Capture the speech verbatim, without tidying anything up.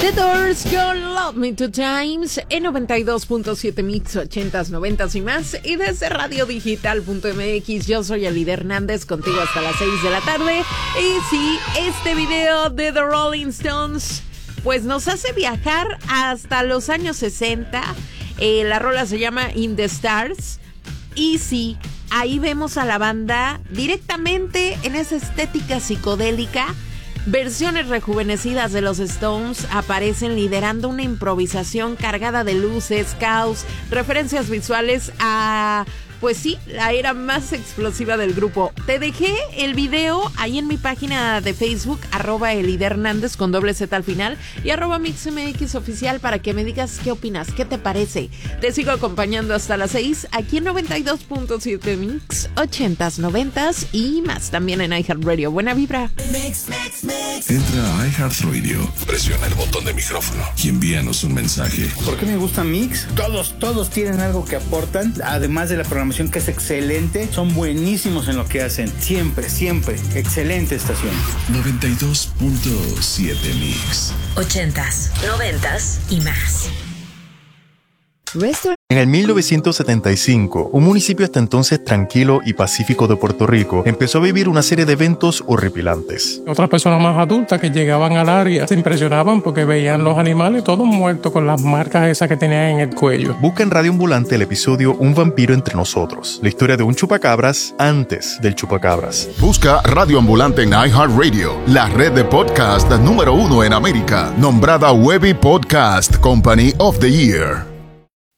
The Doors, You Love Me Two Times, en noventa y dos punto siete Mix, ochentas, noventas y más. Y desde radio digital punto m x, yo soy Alida Hernández, contigo hasta las seis de la tarde. Y sí, este video de The Rolling Stones, pues nos hace viajar hasta los años sesenta. Eh, la rola se llama In the Stars. Y sí, ahí vemos a la banda directamente en esa estética psicodélica. Versiones rejuvenecidas de los Stones aparecen liderando una improvisación cargada de luces, caos, referencias visuales a, pues sí, la era más explosiva del grupo. Te dejé el video ahí en mi página de Facebook, arroba Elida Hernández con doble Z al final y arroba MixMX oficial para que me digas qué opinas, qué te parece. Te sigo acompañando hasta las seis aquí en noventa y dos punto siete Mix, ochentas, noventas y más, también en iHeartRadio. Buena vibra. Mix, mix, mix. Entra a iHeartRadio, presiona el botón de micrófono y envíanos un mensaje. ¿Por qué me gusta Mix? Todos, todos tienen algo que aportan, además de la programación que es excelente, son buenísimos en lo que hacen, siempre, siempre, excelente estación. noventa y dos punto siete Mix. Ochentas, noventas y más. Restaurant. En el mil novecientos setenta y cinco, un municipio hasta entonces tranquilo y pacífico de Puerto Rico empezó a vivir una serie de eventos horripilantes. Otras personas más adultas que llegaban al área se impresionaban porque veían los animales todos muertos con las marcas esas que tenían en el cuello. Busca en Radio Ambulante el episodio Un vampiro entre nosotros, la historia de un chupacabras antes del chupacabras. Busca Radio Ambulante en iHeartRadio, la red de podcast número uno en América, nombrada Webby Podcast Company of the Year.